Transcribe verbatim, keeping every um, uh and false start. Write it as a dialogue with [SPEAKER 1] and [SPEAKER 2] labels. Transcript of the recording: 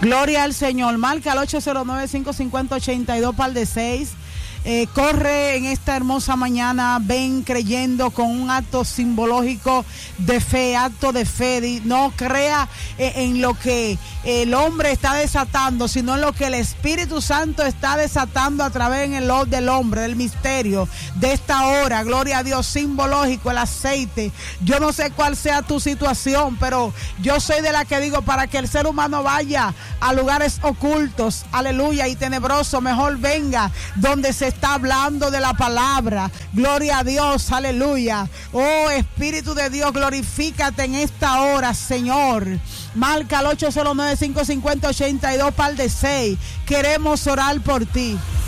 [SPEAKER 1] Gloria al Señor. Marca al ocho cero nueve, cinco cinco cero, ocho dos par de seis. Eh, corre en esta hermosa mañana, ven creyendo con un acto simbológico de fe, acto de fe. No crea eh, en lo que el hombre está desatando, sino en lo que el Espíritu Santo está desatando a través en el del hombre, del misterio de esta hora. Gloria a Dios, simbológico, el aceite. Yo no sé cuál sea tu situación, pero yo soy de la que digo, para que el ser humano vaya a lugares ocultos, aleluya, y tenebrosos, mejor venga donde se está hablando de la palabra. Gloria a Dios, aleluya. Oh Espíritu de Dios, glorifícate en esta hora, Señor. Marca al ocho cero nueve, cinco cinco cero, ocho dos par de seis. Queremos orar por ti.